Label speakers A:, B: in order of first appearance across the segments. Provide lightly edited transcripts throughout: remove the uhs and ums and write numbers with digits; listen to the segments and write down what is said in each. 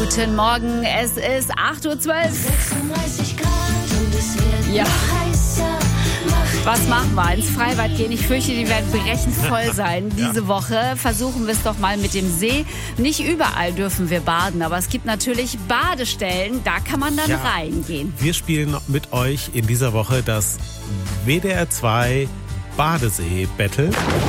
A: Guten Morgen, es ist 8:12 Uhr.
B: 36 Grad und es wird
A: Ja.
B: noch heißer.
A: Was machen wir? Ins Freibad gehen. Ich fürchte, die werden brechend voll sein diese Woche. Versuchen wir es doch mal mit dem See. Nicht überall dürfen wir baden, aber es gibt natürlich Badestellen. Da kann man dann reingehen.
C: Wir spielen mit euch in dieser Woche das WDR 2 Badesee-Battle.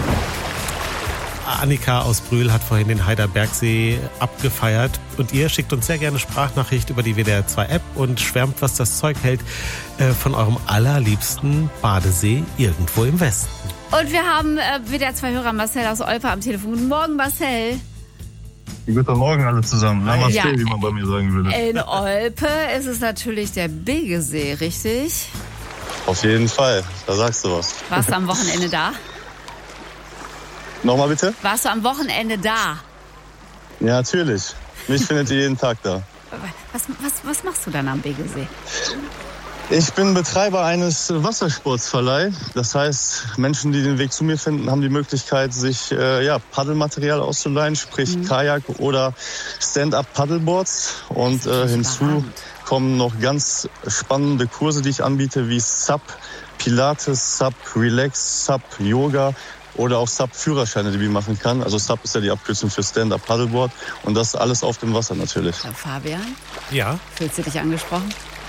C: Annika aus Brühl hat vorhin den Heiderbergsee abgefeiert und ihr schickt uns sehr gerne Sprachnachricht über die WDR 2 App und schwärmt, was das Zeug hält, von eurem allerliebsten Badesee irgendwo im Westen.
A: Und wir haben WDR 2 Hörer Marcel aus Olpe am Telefon. Guten Morgen, Marcel.
D: Guten Morgen alle zusammen. Namaste,
A: Ja.
D: wie man bei mir sagen würde.
A: In Olpe ist es natürlich der Bigesee, richtig?
D: Auf jeden Fall, da sagst du was.
A: Warst du am Wochenende da?
D: Nochmal bitte?
A: Warst du am Wochenende da?
D: Ja, natürlich. Mich findet ihr jeden Tag da.
A: Was machst du dann am Bigesee?
D: Ich bin Betreiber eines Wassersportsverleih. Das heißt, Menschen, die den Weg zu mir finden, haben die Möglichkeit, sich Paddelmaterial auszuleihen, sprich Kajak oder Stand-up-Paddleboards. Und hinzu kommen noch ganz spannende Kurse, die ich anbiete, wie SUP, Pilates, SUP, Relax, SUP, Yoga oder auch SUP-Führerscheine, die man machen kann. Also SUP ist ja die Abkürzung für Stand-up-Paddleboard. Und das alles auf dem Wasser natürlich.
A: Fabian,
C: Ja,
A: fühlst du dich angesprochen?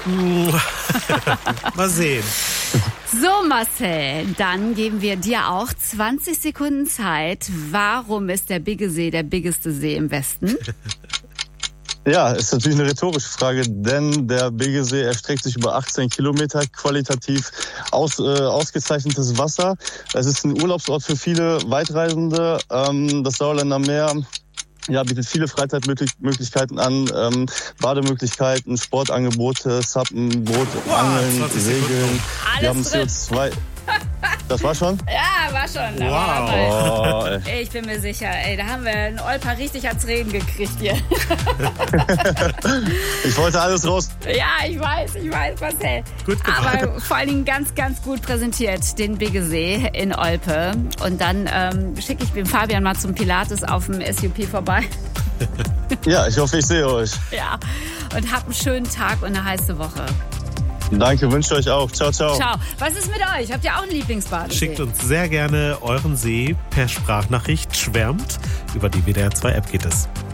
C: mal sehen.
A: So, Marcel, dann geben wir dir auch 20 Sekunden Zeit. Warum ist der Bigesee der biggeste See im Westen?
D: Ja, ist natürlich eine rhetorische Frage, denn der Bigesee erstreckt sich über 18 Kilometer, qualitativ ausgezeichnetes Wasser. Es ist ein Urlaubsort für viele Weitreisende. Das Sauerländer Meer bietet viele Freizeitmöglichkeiten an, Bademöglichkeiten, Sportangebote, Suppen, Boot, Angeln,
C: 20
D: Segeln. Wir haben
A: Alles drin.
D: CO2. Das war schon?
A: Ja, war schon.
C: Wow.
A: Ich bin mir sicher. Da haben wir einen Olpa richtig ans Reden gekriegt hier.
D: Ich wollte alles raus.
A: Ja, ich weiß, Marcel.
C: Gut gemacht.
A: Aber vor allen Dingen ganz, ganz gut präsentiert, den Bigesee in Olpe. Und dann schicke ich den Fabian mal zum Pilates auf dem SUP vorbei.
D: Ja, ich hoffe, ich sehe euch.
A: Ja, und habt einen schönen Tag und eine heiße Woche.
D: Danke, wünsche euch auch. Ciao, ciao.
A: Ciao. Was ist mit euch? Habt ihr auch einen Lieblingsbadesee?
C: Schickt uns sehr gerne euren See per Sprachnachricht. Schwärmt. Über die WDR 2 App geht es.